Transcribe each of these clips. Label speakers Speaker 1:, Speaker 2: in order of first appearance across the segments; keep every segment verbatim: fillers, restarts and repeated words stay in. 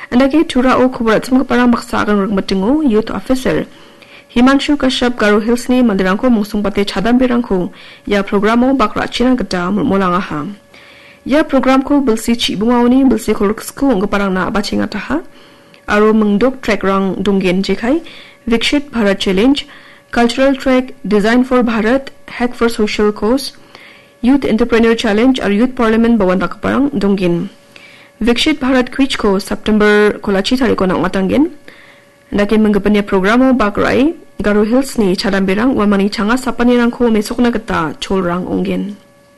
Speaker 1: Andake tura o kubarat semua parang maksa akan rengmatingo youth officer. Himanshu Kashyap Garo Hills ni mandirangko mungsung pati cadam birangko ya programo bakra cina geda mulmulangaha. Ya programko belsi cibungaw ni belsi kolksku ang parang na bachinga taha. Aro mengdok track rang dunggen jekai Vikshit Bharat Challenge, Cultural Track, Design for Bharat, Hack for Social Cause, Youth Entrepreneur Challenge or Youth Parliament bawan parang dunggen. Vikshit Bharat Quiz ko September kolachi tariko na matanggen. Nakin menggapanya programo bakrai Garo Hills ni cadam birang wamani changa sapanirang ko mesok na geta cholrang onggen.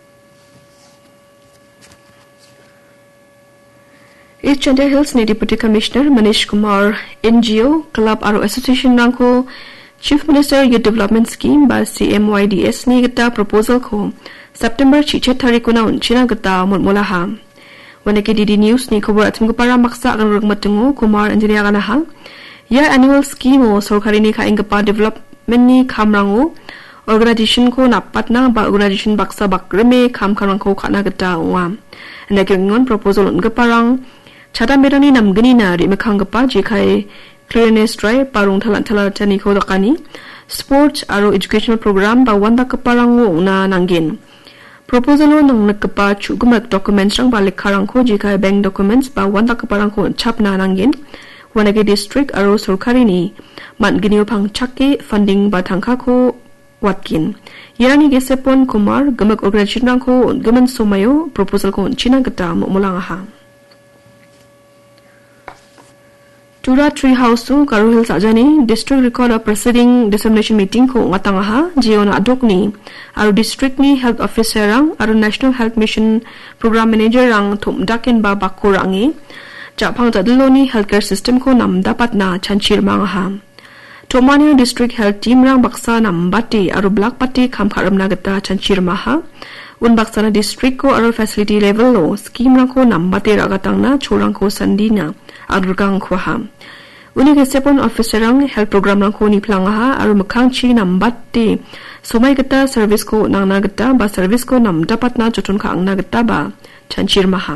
Speaker 1: East Chandler Hills ni Deputy Commissioner Manish Kumar N G O Club aro Association rangko Chief Minister Youth Development Scheme ba C M Y D S ni geta proposal ko September chichet tariko na unchina geta mulmulaha. Wanake D D News ni kobar atim ko para maksa akan rugmatungo Kumar engineer kanaha. Ya annual scheme o sorkari ni kaing pa development ni kamrango organization ko napat na ba organization baksa bakreme kam karang ko kana geta wa. Wanake ngon proposal un parang Chadam berani nam gani na ri mekhang pa jekai clearness drive parung thalan thala tani ko dakani sports aro educational program ba wanda kaparango na nangin proposal nang nakapa chugumak documents rang balik karang ko jekai bank documents ba wanda kaparang ko chap na nangin wanage district aro sorkari ni man gini pang chakki funding ba thangkha ko watkin yarani gesepon Kumar gamak organization rang ko gaman somayo proposal ko china gata mulangaha Tura Tree House tu Garo Hills aja ni district record of proceeding dissemination meeting ko ngatangaha jio na adok ni aro district ni health officer rang aro national health mission program manager rang thum daken ba bakko rangi japang tadlo ni healthcare system ko nam dapat na chanchir mangaha Tomani district health team rang baksa nam bati aro block pati kham kharam na gata chanchir maha un baksa na district ko aro facility level lo scheme rang ko nam bati ragatang na chorang ko sandina Adurgang kuha. Uni kesepon officer ang health program lang ko ni plangaha aro makang chi nambati. Sumay gata service ko nang nagata ba service ko nam dapat na chutun ka ang nagata ba chanchir maha.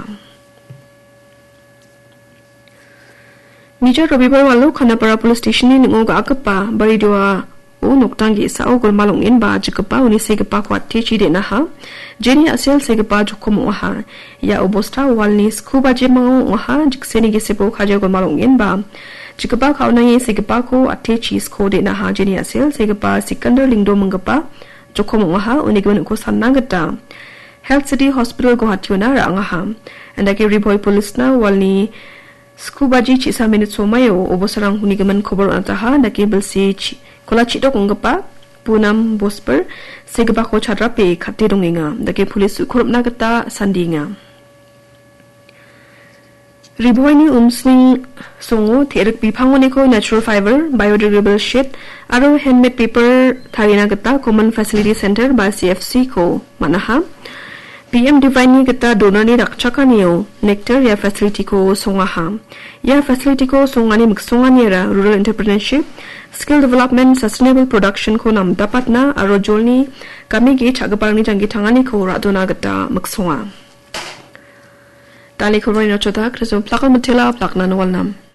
Speaker 1: Nijar Rabibar walo Khanapara police station ni ngog akapa bari dua o noktangi sa o gulmalongin ba jikapa uni segapa kwat techi de na ha. Jenny asel segapa jukom ha ya obosta walni scuba jemang ha jikseni gesepo khaja gulmalongin ba jikapa kaunangi segapa ko atechi sko de na ha Jenny asel segapa Sikandar Lingdo mangapa jukom ha uni gwen ko sanangata Health City Hospital Guwahati na ranga ha andake Riboy police na walni scuba ji chi sa minute somayo obosarang hunigaman khobor antaha dake belsi kolachi do kongapa Punam Bosper segaba ko chadrape khate donginga dake police khurupna gata sandinga Riboyni umsning songo therik bipangone ko natural fiber biodegradable sheet aro handmade paper tharina gata common facility center ba C F C ko manaha P M Divine gata donor ni rakchaka niyo nectar ya facility ko songaha ya facility ko songani miksongani ra rural entrepreneurship skill development sustainable production ko nam dapat na aro jolni kami ge chagaparni jangi thangani ko radona gata miksonga Dali ko rin chota krisum plakal matila plak na nawal nam